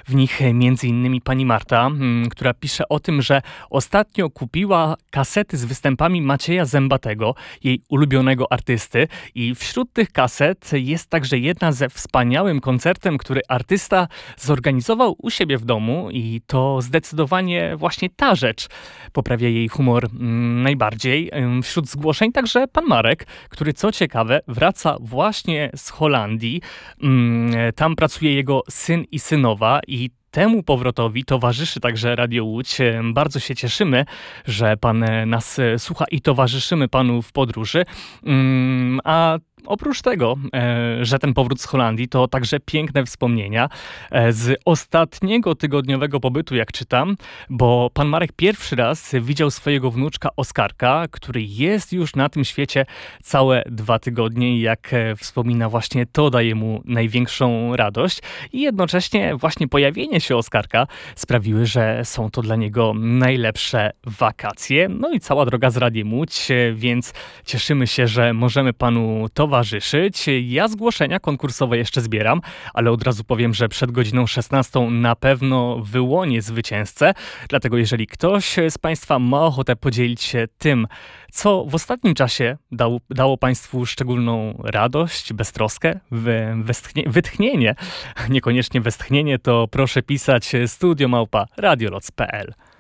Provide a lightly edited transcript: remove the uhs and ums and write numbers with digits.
w nich między innymi pani Marta, która pisze o tym, że ostatnio kupiła kasety z występami Macieja Zębatego, jej ulubionego artysty, i wśród tych kaset jest także jedna ze wspaniałym koncertem, który artysta zorganizował u siebie w domu, i to zdecydowanie właśnie ta rzecz poprawia jej humor najbardziej. Wśród zgłoszeń także pan Marek, który co ciekawe wraca właśnie z Holandii. Tam pracuje jego syn i synowa, i temu powrotowi towarzyszy także Radio Łódź. Bardzo się cieszymy, że pan nas słucha i towarzyszymy panu w podróży. A oprócz tego, że ten powrót z Holandii to także piękne wspomnienia z ostatniego tygodniowego pobytu, jak czytam, bo pan Marek pierwszy raz widział swojego wnuczka Oskarka, który jest już na tym świecie całe 2 tygodnie, i jak wspomina, właśnie to daje mu największą radość, i jednocześnie właśnie pojawienie się Oskarka sprawiły, że są to dla niego najlepsze wakacje. No i cała droga z Radiem Łódź, więc cieszymy się, że możemy panu towarzyszyć. Ja zgłoszenia konkursowe jeszcze zbieram, ale od razu powiem, że przed godziną 16 na pewno wyłonię zwycięzcę. Dlatego jeżeli ktoś z państwa ma ochotę podzielić się tym, co w ostatnim czasie dało państwu szczególną radość, beztroskę, wytchnienie, niekoniecznie westchnienie, to proszę pisać studio@radioloc.pl.